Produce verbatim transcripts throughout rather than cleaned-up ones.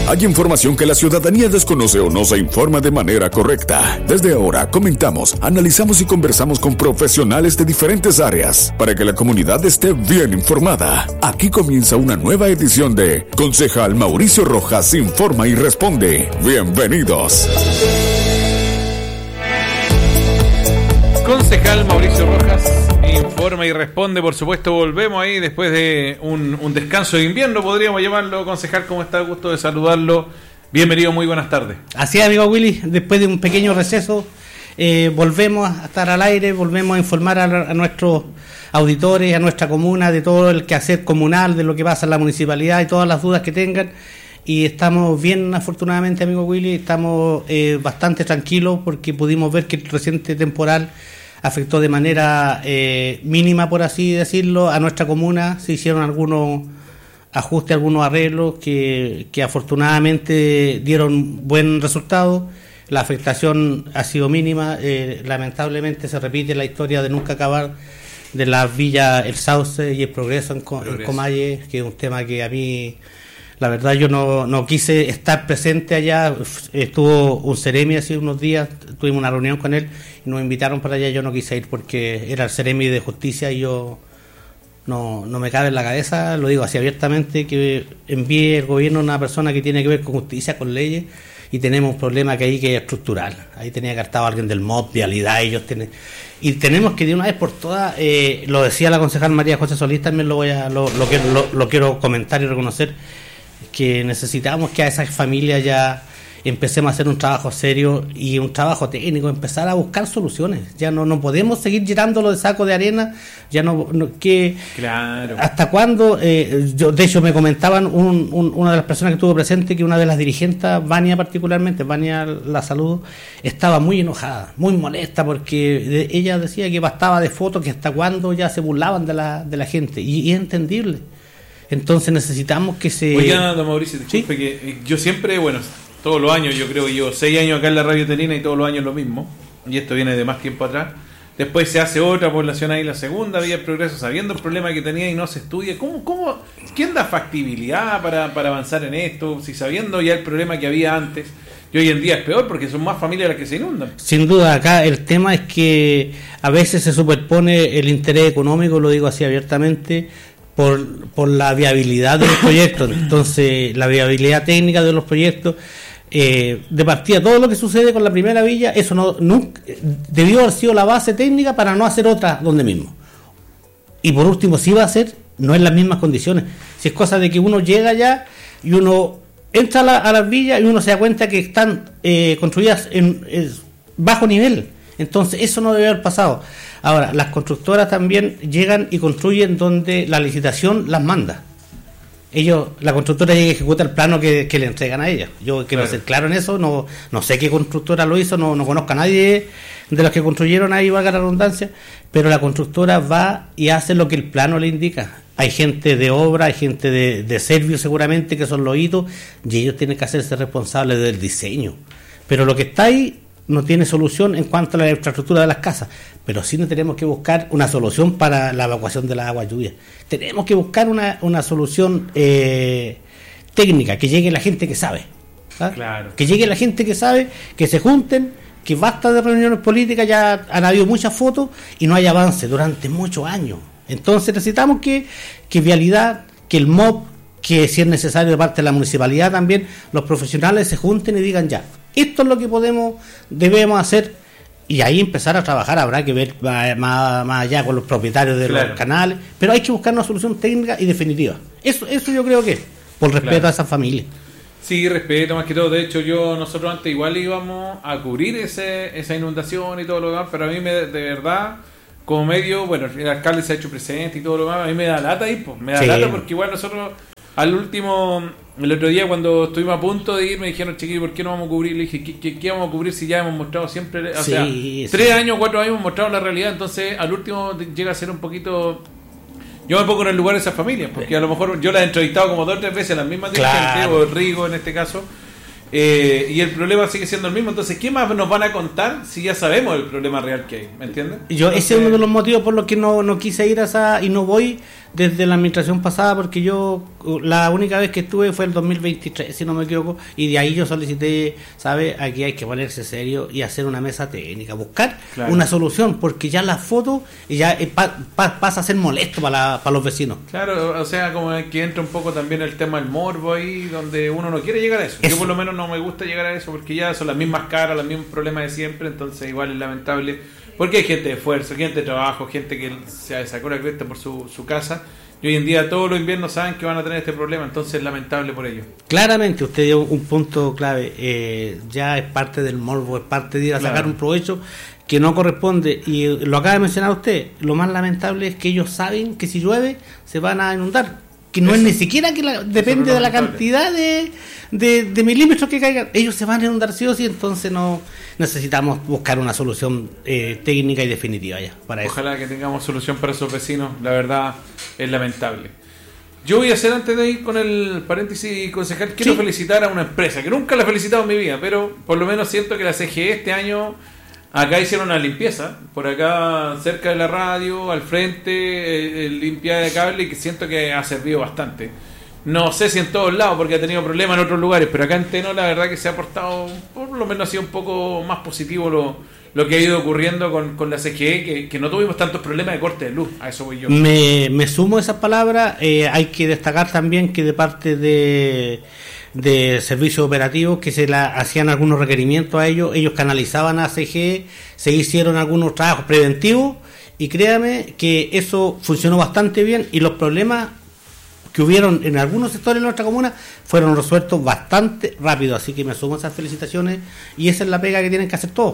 Hay información que la ciudadanía desconoce o no se informa de manera correcta. Desde ahora comentamos, analizamos y conversamos con profesionales de diferentes áreas para que la comunidad esté bien informada. Aquí comienza una nueva edición de Concejal Mauricio Rojas informa y responde. Bienvenidos. Concejal Mauricio Rojas informa y responde. Por supuesto, volvemos ahí después de un, un descanso de invierno, podríamos llamarlo. Concejal, ¿cómo está? Gusto de saludarlo. Bienvenido, muy buenas tardes. Así es, amigo Willy, después de un pequeño receso, eh, volvemos a estar al aire, volvemos a informar a, a nuestros auditores, a nuestra comuna, de todo el quehacer comunal, de lo que pasa en la municipalidad y todas las dudas que tengan. Y estamos bien, afortunadamente, amigo Willy, estamos eh, bastante tranquilos porque pudimos ver que el reciente temporal afectó de manera eh, mínima, por así decirlo, a nuestra comuna. Se hicieron algunos ajustes, algunos arreglos que, que afortunadamente dieron buen resultado. La afectación ha sido mínima. Eh, lamentablemente se repite la historia de nunca acabar de las villas El Sauce y El Progreso en, Progreso. en Comalle, que es un tema que a mí... La verdad yo no, no quise estar presente allá. Estuvo un Ceremi hace unos días, tuvimos una reunión con él y nos invitaron para allá. Yo no quise ir porque era el Ceremi de Justicia y yo no, no me cabe en la cabeza, lo digo así abiertamente, que envíe el gobierno a una persona que tiene que ver con justicia, con leyes, y tenemos un problema que ahí que es estructural. Ahí tenía que haber estado alguien del M O P, vialidad, ellos tienen... Y tenemos que de una vez por todas, eh, lo decía la concejal María José Solís, también lo voy a lo, lo, quiero, lo, lo quiero comentar y reconocer, que necesitamos que a esas familias ya empecemos a hacer un trabajo serio y un trabajo técnico, empezar a buscar soluciones. Ya no no podemos seguir llenándolo de saco de arena. Ya no, no que claro. ¿Hasta cuándo? Eh, yo, de hecho, me comentaban un, un, una de las personas que estuvo presente, que una de las dirigentes, Vania particularmente, Vania la saludo, estaba muy enojada, muy molesta, porque de, ella decía que bastaba de fotos, que hasta cuándo ya se burlaban de la, de la gente, y, y es entendible. Entonces necesitamos que se... Oiga, don Mauricio, disculpe, ¿sí? Que yo siempre, bueno, todos los años, yo creo que llevo seis años acá en la Radio Telina y todos los años lo mismo, y esto viene de más tiempo atrás. Después se hace otra población ahí, la segunda Villa El Progreso, sabiendo el problema que tenía y no se estudia. ¿Cómo, cómo, ¿Quién da factibilidad para, para avanzar en esto? Si sabiendo ya el problema que había antes, y hoy en día es peor porque son más familias las que se inundan. Sin duda, acá el tema es que a veces se superpone el interés económico, lo digo así abiertamente, por, por la viabilidad de los proyectos. Entonces, la viabilidad técnica de los proyectos, eh, de partida, todo lo que sucede con la primera villa, eso no nunca, debió haber sido la base técnica para no hacer otra donde mismo. Y por último, si va a ser, no en las mismas condiciones. Si es cosa de que uno llega allá y uno entra a, la, a las villas y uno se da cuenta que están eh, construidas en, en bajo nivel. Entonces, eso no debe haber pasado. Ahora, las constructoras también llegan y construyen donde la licitación las manda. Ellos, la constructora llega y ejecuta el plano que, que le entregan a ella. Yo quiero claro. ser claro en eso, no no sé qué constructora lo hizo, no, no conozco a nadie de los que construyeron ahí, valga la redundancia, pero la constructora va y hace lo que el plano le indica. Hay gente de obra, hay gente de, de servicio seguramente, que son los hitos, y ellos tienen que hacerse responsables del diseño. Pero lo que está ahí no tiene solución en cuanto a la infraestructura de las casas, pero sí no tenemos que buscar una solución para la evacuación de las aguas lluvias. Tenemos que buscar una, una solución eh, técnica, que llegue la gente que sabe, ¿sabes? Claro. Que llegue la gente que sabe, que se junten, que basta de reuniones políticas, ya han habido muchas fotos y no hay avance durante muchos años. Entonces necesitamos que, que Vialidad, que el M O P, que si es necesario de parte de la municipalidad también, los profesionales se junten y digan ya, esto es lo que podemos, debemos hacer, y ahí empezar a trabajar. Habrá que ver más, más allá con los propietarios de claro. los canales, pero hay que buscar una solución técnica y definitiva. Eso eso yo creo que es, por respeto claro. a esa familia. Sí, respeto más que todo. De hecho, yo nosotros antes igual íbamos a cubrir ese esa inundación y todo lo demás, pero a mí me, de verdad, como medio, bueno, el alcalde se ha hecho presente y todo lo demás, a mí me da lata ahí, pues, me da sí. lata porque igual nosotros... Al último, el otro día cuando estuvimos a punto de ir, me dijeron, chiquillos, ¿por qué no vamos a cubrir? Le dije, ¿qué, qué, qué vamos a cubrir si ya hemos mostrado siempre? O sí, sea, sí. tres años, cuatro años hemos mostrado la realidad. Entonces, al último llega a ser un poquito... Yo me pongo en el lugar de esas familias, porque a lo mejor yo las he entrevistado como dos o tres veces, las mismas dirigentes, claro. o Rigo en este caso, eh, y el problema sigue siendo el mismo. Entonces, ¿qué más nos van a contar si ya sabemos el problema real que hay? ¿Me entiendes? Yo, Entonces, ese es uno de los motivos por los que no, no quise ir a esa, y no voy desde la administración pasada, porque yo la única vez que estuve fue el dos mil veintitrés, si no me equivoco, y de ahí yo solicité, ¿sabe? Aquí hay que ponerse serio y hacer una mesa técnica, buscar claro. una solución, porque ya la foto ya eh, pa, pa, pasa a ser molesto para, para los vecinos. Claro, o sea, como que entra un poco también el tema del morbo ahí, donde uno no quiere llegar a eso. eso. Yo por lo menos no me gusta llegar a eso, porque ya son las mismas caras, los mismos problemas de siempre, entonces igual es lamentable. Porque hay gente de esfuerzo, gente de trabajo, gente que se sacó la cresta por su, su casa. Y hoy en día todos los inviernos saben que van a tener este problema, entonces es lamentable por ello. Claramente, usted dio un punto clave. Eh, ya es parte del morbo, es parte de ir a claro. sacar un provecho que no corresponde. Y lo acaba de mencionar usted. Lo más lamentable es que ellos saben que si llueve se van a inundar. Que no eso, es ni siquiera que la, depende de la cantidad de, de, de milímetros que caigan. Ellos se van a inundar sí o sí, entonces no necesitamos buscar una solución eh, técnica y definitiva ya para eso. Ojalá que tengamos solución para esos vecinos, la verdad es lamentable. Yo voy a hacer, antes de ir con el paréntesis concejal, quiero ¿Sí? felicitar a una empresa que nunca la he felicitado en mi vida, pero por lo menos siento que la C G E este año acá hicieron una limpieza, por acá cerca de la radio, al frente, eh, limpieza de cable, y que siento que ha servido bastante. No sé si en todos lados, porque ha tenido problemas en otros lugares, pero acá en Teno la verdad que se ha portado, por lo menos ha sido un poco más positivo lo, lo que ha ido ocurriendo con, con la C G E, que, que no tuvimos tantos problemas de corte de luz. A eso voy yo. Me, me sumo a esas palabras. Eh, hay que destacar también que de parte de... de servicios operativos que se la hacían algunos requerimientos a ellos, ellos canalizaban a C G E, se hicieron algunos trabajos preventivos y créame que eso funcionó bastante bien y los problemas que hubieron en algunos sectores de nuestra comuna fueron resueltos bastante rápido, así que me sumo a esas felicitaciones y esa es la pega que tienen que hacer todos.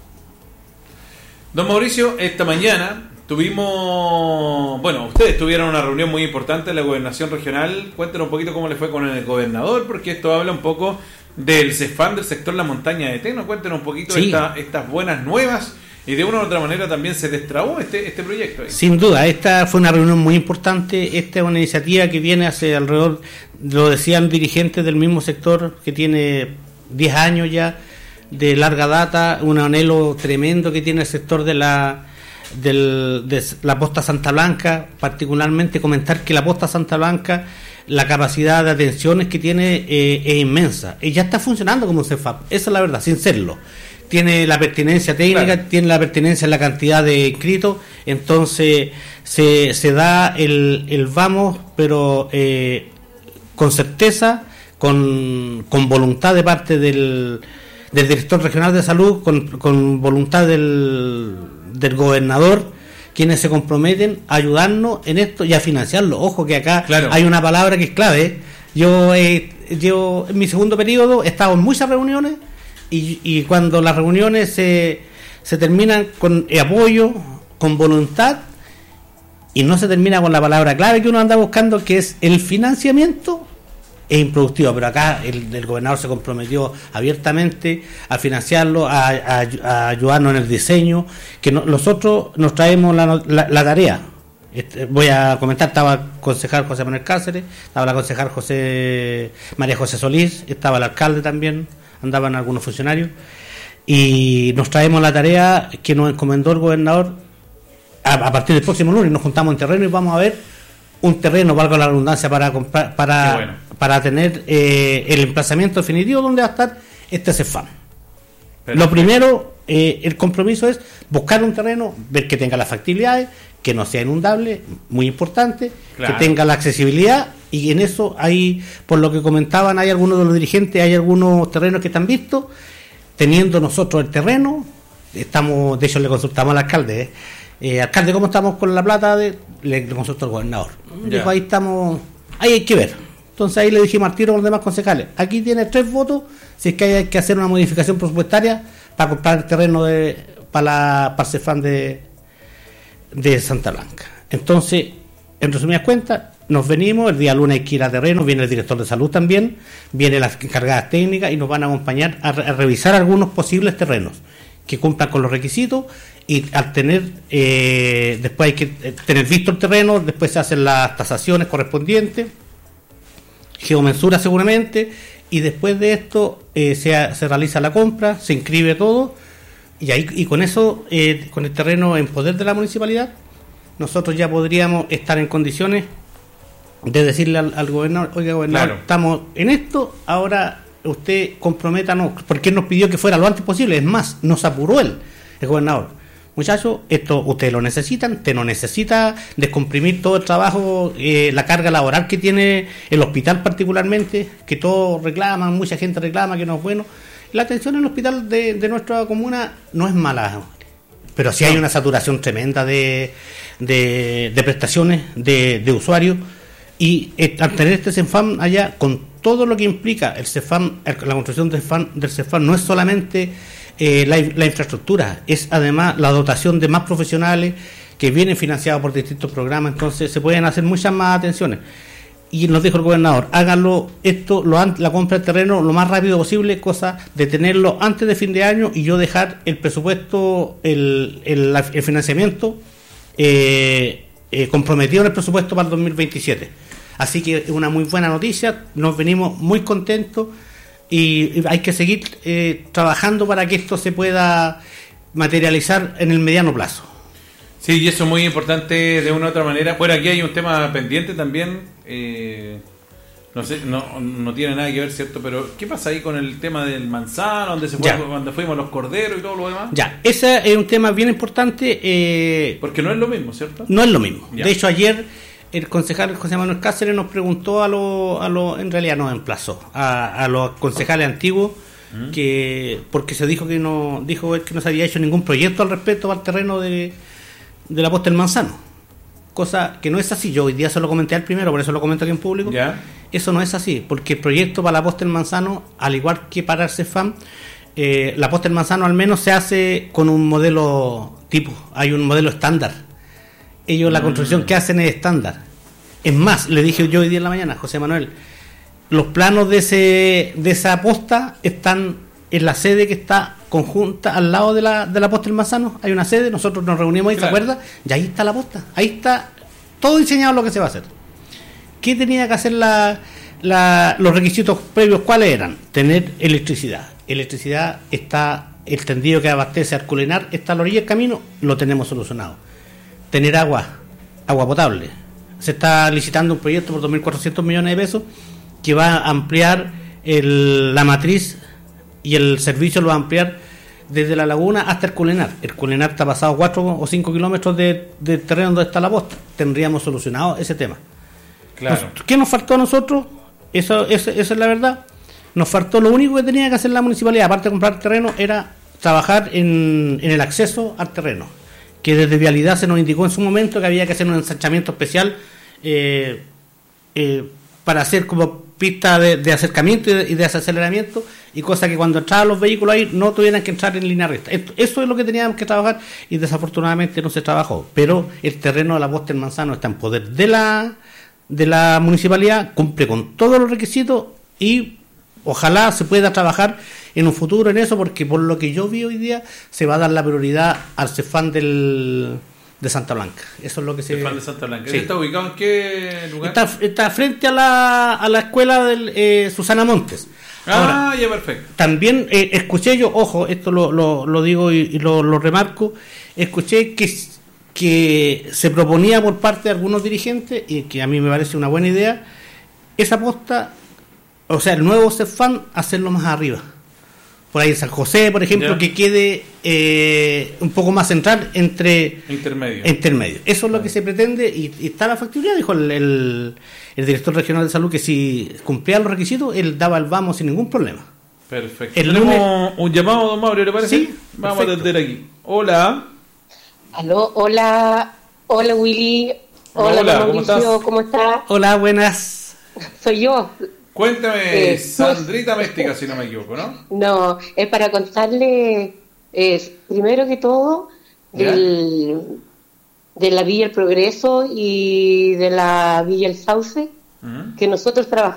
Don Mauricio, esta mañana tuvimos, bueno, ustedes tuvieron una reunión muy importante en la gobernación regional. Cuéntenos un poquito cómo le fue con el gobernador, porque esto habla un poco del CESFAM del sector La Montaña de Teno. Cuéntenos un poquito sí. esta, estas buenas nuevas, y de una u otra manera también se destrabó este, este proyecto ahí. Sin duda, esta fue una reunión muy importante. Esta es una iniciativa que viene hace alrededor, lo decían dirigentes del mismo sector, que tiene diez años ya de larga data, un anhelo tremendo que tiene el sector de la Del, de la posta Santa Blanca, particularmente comentar que la posta Santa Blanca, la capacidad de atenciones que tiene eh, es inmensa y ya está funcionando como un CEFAP, esa es la verdad, sin serlo. Tiene la pertinencia técnica, claro. tiene la pertinencia en la cantidad de inscritos, entonces se, se da el, el vamos, pero eh, con certeza, con, con voluntad de parte del, del director regional de salud, con, con voluntad del del gobernador, quienes se comprometen a ayudarnos en esto y a financiarlo. Ojo que acá claro. hay una palabra que es clave. Yo eh, yo en mi segundo periodo he estado en muchas reuniones y, y cuando las reuniones se, se terminan con apoyo, con voluntad, y no se termina con la palabra clave que uno anda buscando, que es el financiamiento, es improductivo. Pero acá el, el gobernador se comprometió abiertamente a financiarlo, a, a, a ayudarnos en el diseño, que no, nosotros nos traemos la, la, la tarea. Este, voy a comentar, estaba el concejal José Manuel Cáceres, estaba la concejal José María José Solís, estaba el alcalde también, andaban algunos funcionarios, y nos traemos la tarea que nos encomendó el gobernador. A, a partir del próximo lunes nos juntamos en terreno y vamos a ver un terreno, valga la redundancia, para comprar, para, bueno. para tener eh, el emplazamiento definitivo donde va a estar este CEFAM. Lo primero, eh, el compromiso es buscar un terreno, ver que tenga las factibilidades, que no sea inundable, muy importante, claro. que tenga la accesibilidad, y en eso hay, por lo que comentaban, hay algunos de los dirigentes, hay algunos terrenos que están vistos, teniendo nosotros el terreno, estamos, de hecho le consultamos al alcalde, ¿eh? Eh, alcalde, ¿cómo estamos con la plata? De, le, le consultó al gobernador. Yeah. Dijo, ahí estamos, ahí hay que ver. Entonces ahí le dijimos al tiro con los demás concejales, aquí tiene tres votos, si es que hay que hacer una modificación presupuestaria para comprar el terreno de, para, la, para el CEFAM de, de Santa Blanca. Entonces, en resumidas cuentas, nos venimos, el día lunes hay que ir a terreno, viene el director de salud también, vienen las encargadas técnicas y nos van a acompañar a, a revisar algunos posibles terrenos que cumplan con los requisitos. Y al tener, eh, después hay que tener visto el terreno, después se hacen las tasaciones correspondientes, geomensura seguramente, y después de esto eh, se, se realiza la compra, se inscribe todo, y ahí y con eso, eh, con el terreno en poder de la municipalidad, nosotros ya podríamos estar en condiciones de decirle al, al gobernador, oiga, gobernador, Claro. estamos en esto, ahora usted comprométanos, porque él nos pidió que fuera lo antes posible, es más, nos apuró él, el gobernador. Muchachos, esto ustedes lo necesitan, usted no necesita descomprimir todo el trabajo, eh, la carga laboral que tiene el hospital particularmente, que todos reclaman, mucha gente reclama que no es bueno. La atención en el hospital de, de nuestra comuna no es mala, pero sí hay una saturación tremenda de, de, de prestaciones, de, de usuarios, y eh, al tener este CEFAM allá, con todo lo que implica el CEFAM, la construcción del CEFAM, del CEFAM no es solamente eh, la, la infraestructura, es además la dotación de más profesionales que vienen financiados por distintos programas, entonces se pueden hacer muchas más atenciones. Y nos dijo el gobernador, háganlo esto, lo an- la compra del terreno lo más rápido posible, cosa de tenerlo antes de fin de año y yo dejar el presupuesto, el, el, la- el financiamiento eh, eh, comprometido en el presupuesto para el dos mil veintisiete. Así que es una muy buena noticia, nos venimos muy contentos y, y hay que seguir eh, trabajando para que esto se pueda materializar en el mediano plazo. Sí, y eso es muy importante de una u otra manera. Bueno, aquí hay un tema pendiente también. Eh, no sé, no, no tiene nada que ver, ¿cierto? Pero, ¿qué pasa ahí con el tema del manzano? Donde se fue, Ya. cuando fuimos los corderos y todo lo demás. Ya, ese es un tema bien importante. Eh, Porque no es lo mismo, ¿cierto? no es lo mismo. Ya. De hecho, ayer el concejal José Manuel Cáceres nos preguntó a los, a los en realidad nos emplazó, a, a los concejales antiguos, ¿Mm? que porque se dijo que no dijo él que no se había hecho ningún proyecto al respecto al terreno de, de la posta del manzano. Cosa que no es así. Yo hoy día se lo comenté al primero, por eso lo comento aquí en público. Ya. Eso no es así, porque el proyecto para la posta del manzano, al igual que para el CEFAM, eh, la posta del manzano al menos se hace con un modelo tipo, hay un modelo estándar. Ellos la Mm. construcción que hacen es estándar. Es más, le dije yo hoy día en la mañana, José Manuel, los planos de ese de esa posta están en la sede que está conjunta al lado de la de la posta del manzano. Hay una sede, nosotros nos reunimos ahí, Claro. ¿se acuerda? Y ahí está la posta, ahí está todo diseñado lo que se va a hacer. ¿Qué tenía que hacer la, la, los requisitos previos? ¿Cuáles eran? Tener electricidad. Electricidad está, el tendido que abastece al Culinar está a la orilla del camino, lo tenemos solucionado. Tener agua, agua potable. Se está licitando un proyecto por dos mil cuatrocientos millones de pesos que va a ampliar el, la matriz y el servicio lo va a ampliar desde la laguna hasta el Culinar. El Culinar está pasado cuatro o cinco kilómetros de, de terreno donde está la posta. Tendríamos solucionado ese tema. Claro. Nos- ¿Qué nos faltó a nosotros? Eso, eso, esa es la verdad. Nos faltó, lo único que tenía que hacer la municipalidad, aparte de comprar terreno, era trabajar en, en el acceso al terreno. Que desde Vialidad se nos indicó en su momento que había que hacer un ensanchamiento especial eh, eh, para hacer como pista de, de acercamiento y de, y de desaceleramiento, y cosa que cuando entraban los vehículos ahí no tuvieran que entrar en línea recta. Esto- Eso es lo que teníamos que trabajar y desafortunadamente no se trabajó. Pero el terreno de la posta del manzano está en poder de la de la municipalidad, cumple con todos los requisitos y ojalá se pueda trabajar en un futuro en eso, porque por lo que yo vi hoy día se va a dar la prioridad al CEFAM del, de Santa Blanca. Eso es lo que se... El fan de Santa Blanca. Sí. ¿Está ubicado en qué lugar? Está, está frente a la, a la escuela del eh, Susana Montes. Ah, Ahora, ya, perfecto. también eh, escuché yo, ojo, esto lo, lo, lo digo y, y lo, lo remarco, escuché que, que se proponía por parte de algunos dirigentes, y que a mí me parece una buena idea, esa posta, o sea, el nuevo CEFAM, hacerlo más arriba. Por ahí en San José, por ejemplo, Ya. que quede eh, un poco más central entre... Intermedio. intermedio. Eso es lo que se pretende y, y está la factibilidad, dijo el, el, el director regional de salud, que si cumplía los requisitos, él daba el vamos sin ningún problema. Perfecto. El Tenemos lunes- un llamado, don Mauro, ¿le parece? Sí, Vamos perfecto. a atender aquí. Hola. Aló, hola, hola Willy, hola, Hola, don ¿cómo Mauricio, estás? ¿cómo está? Hola, buenas. Soy yo. Cuéntame, Eh, Sandrita Méstica, si no me equivoco, ¿no? No, es para contarle, eh, primero que todo, Ya. del, de la Villa El Progreso y de la Villa El Sauce, Ujú. que nosotros trabajamos